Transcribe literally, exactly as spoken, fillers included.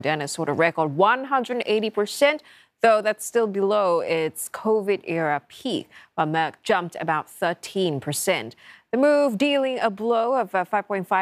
and a sort of record one hundred eighty percent, though that's still below its COVID-era peak, while Merck jumped about thirteen percent. The move dealing a blow of five point five